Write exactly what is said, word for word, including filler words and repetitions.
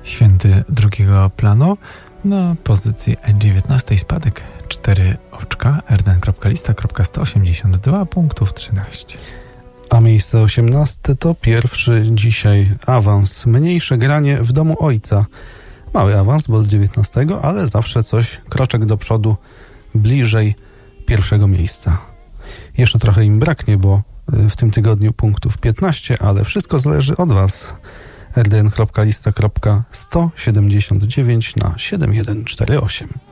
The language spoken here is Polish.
Święty drugiego planu. Na pozycji dziewiętnastej spadek cztery oczka, erden kropka lista kropka sto osiemdziesiąt dwa, punktów trzynaście. A miejsce osiemnaste to pierwszy dzisiaj awans. Mniejsze granie w domu ojca. Mały awans, bo z dziewiętnastego, ale zawsze coś, kroczek do przodu, bliżej pierwszego miejsca. Jeszcze trochę im braknie, bo w tym tygodniu punktów piętnaście, ale wszystko zależy od Was. erden kropka lista kropka sto siedemdziesiąt dziewięć na siedem jeden cztery osiem.